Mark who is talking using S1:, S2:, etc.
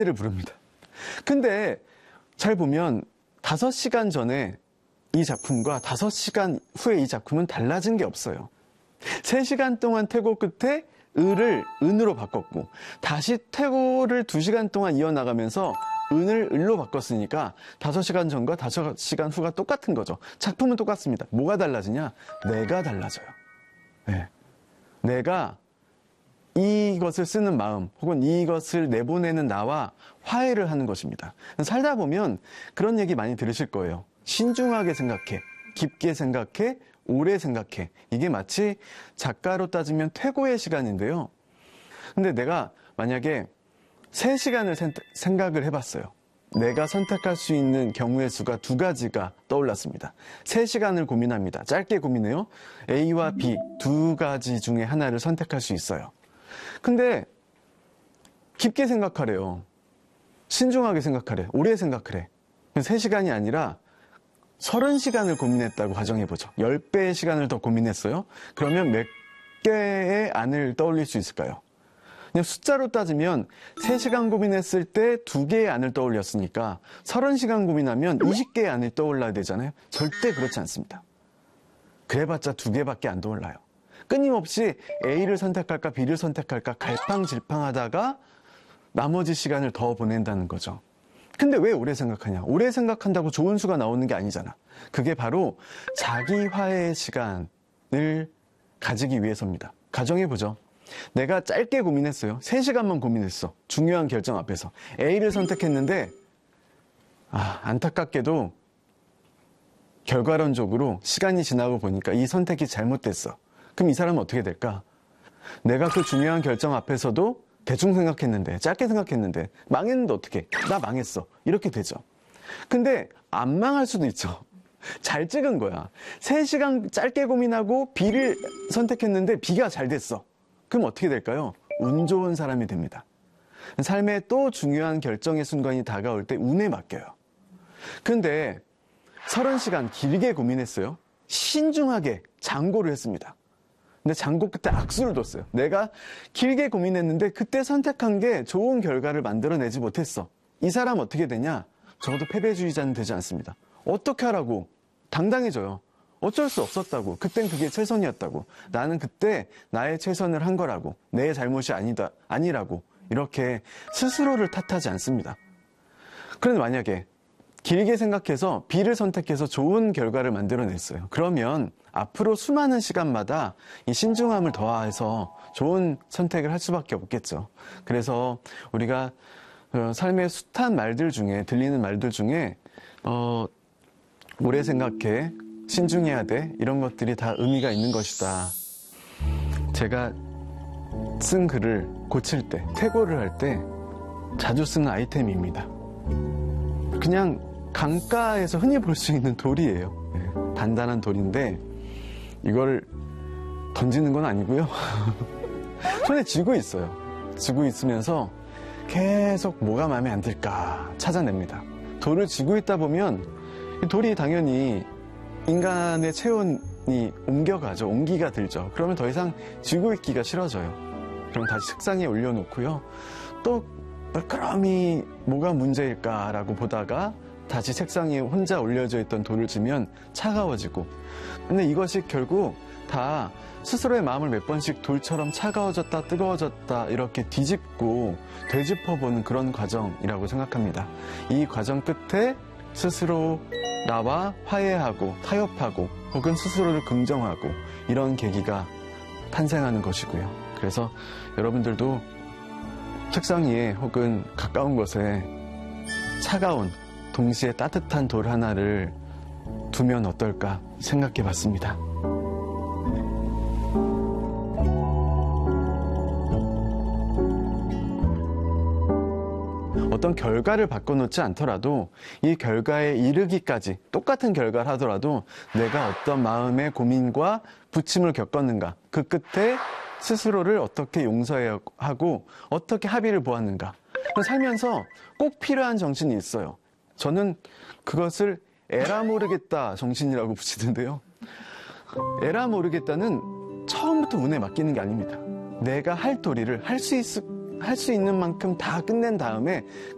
S1: 를 부릅니다. 근데 잘 보면 5시간 전에 이 작품과 5시간 후에 이 작품은 달라진 게 없어요. 3시간 동안 퇴고 끝에 을을 은으로 바꿨고 다시 퇴고를 2시간 동안 이어나가면서 은을 을로 바꿨으니까 5시간 전과 5시간 후가 똑같은 거죠. 작품은 똑같습니다. 뭐가 달라지냐? 내가 달라져요. 네. 내가 이것을 쓰는 마음 혹은 이것을 내보내는 나와 화해를 하는 것입니다. 살다 보면 그런 얘기 많이 들으실 거예요. 신중하게 생각해, 깊게 생각해, 오래 생각해. 이게 마치 작가로 따지면 퇴고의 시간인데요. 근데 내가 만약에 3시간을 생각을 해봤어요. 내가 선택할 수 있는 경우의 수가 2가지가 떠올랐습니다. 3시간을 고민합니다. 짧게 고민해요. A와 B 2가지 중에 하나를 선택할 수 있어요. 근데 깊게 생각하래요. 신중하게 생각하래. 오래 생각하래. 3시간이 아니라 30시간을 고민했다고 가정해보죠. 10배의 시간을 더 고민했어요. 그러면 몇 개의 안을 떠올릴 수 있을까요? 그냥 숫자로 따지면 3시간 고민했을 때 2개의 안을 떠올렸으니까 30시간 고민하면 20개의 안을 떠올라야 되잖아요. 절대 그렇지 않습니다. 그래봤자 2개밖에 안 떠올라요. 끊임없이 A를 선택할까 B를 선택할까 갈팡질팡하다가 나머지 시간을 더 보낸다는 거죠. 근데 왜 오래 생각하냐? 오래 생각한다고 좋은 수가 나오는 게 아니잖아. 그게 바로 자기 화해의 시간을 가지기 위해서입니다. 가정해보죠. 내가 짧게 고민했어요. 3시간만 고민했어. 중요한 결정 앞에서. A를 선택했는데 안타깝게도 결과론적으로 시간이 지나고 보니까 이 선택이 잘못됐어. 그럼 이 사람은 어떻게 될까? 내가 그 중요한 결정 앞에서도 대충 생각했는데, 짧게 생각했는데 망했는데 어떻게? 나 망했어. 이렇게 되죠. 근데 안 망할 수도 있죠. 잘 찍은 거야. 3시간 짧게 고민하고 B를 선택했는데 B가 잘 됐어. 그럼 어떻게 될까요? 운 좋은 사람이 됩니다. 삶에 또 중요한 결정의 순간이 다가올 때 운에 맡겨요. 근데 30시간 길게 고민했어요. 신중하게 장고를 했습니다. 근데 장고 끝에 악수를 뒀어요. 내가 길게 고민했는데 그때 선택한 게 좋은 결과를 만들어내지 못했어. 이 사람 어떻게 되냐? 적어도 패배주의자는 되지 않습니다. 어떻게 하라고? 당당해져요. 어쩔 수 없었다고. 그땐 그게 최선이었다고. 나는 그때 나의 최선을 한 거라고. 내 잘못이 아니라고. 이렇게 스스로를 탓하지 않습니다. 그런데 만약에 길게 생각해서 B를 선택해서 좋은 결과를 만들어냈어요. 그러면 앞으로 수많은 시간마다 이 신중함을 더해서 좋은 선택을 할 수밖에 없겠죠. 그래서 우리가 삶의 숱한 말들 중에, 들리는 말들 중에 오래 생각해, 신중해야 돼, 이런 것들이 다 의미가 있는 것이다. 제가 쓴 글을 고칠 때, 퇴고를 할 때 자주 쓰는 아이템입니다. 그냥 강가에서 흔히 볼 수 있는 돌이에요. 네, 단단한 돌인데 이걸 던지는 건 아니고요. 손에 쥐고 있어요. 쥐고 있으면서 계속 뭐가 마음에 안 들까 찾아냅니다. 돌을 쥐고 있다 보면 이 돌이 당연히 인간의 체온이 옮겨가죠. 온기가 들죠. 그러면 더 이상 쥐고 있기가 싫어져요. 그럼 다시 책상에 올려놓고요. 또 멀끄러미 뭐가 문제일까라고 보다가 다시 책상에 혼자 올려져 있던 돌을 쥐면 차가워지고, 근데 이것이 결국 다 스스로의 마음을 몇 번씩 돌처럼 차가워졌다 뜨거워졌다 이렇게 뒤집고 되짚어보는 그런 과정이라고 생각합니다. 이 과정 끝에 스스로 나와 화해하고 타협하고 혹은 스스로를 긍정하고 이런 계기가 탄생하는 것이고요. 그래서 여러분들도 책상 위에 혹은 가까운 곳에 차가운 동시에 따뜻한 돌 하나를 두면 어떨까 생각해 봤습니다. 어떤 결과를 바꿔놓지 않더라도 이 결과에 이르기까지 똑같은 결과를 하더라도 내가 어떤 마음의 고민과 부침을 겪었는가, 그 끝에 스스로를 어떻게 용서하고 어떻게 합의를 보았는가. 살면서 꼭 필요한 정신이 있어요. 저는 그것을 에라 모르겠다 정신이라고 붙이는데요. 에라 모르겠다는 처음부터 운에 맡기는 게 아닙니다. 내가 할 도리를 할 수 있는 만큼 다 끝낸 다음에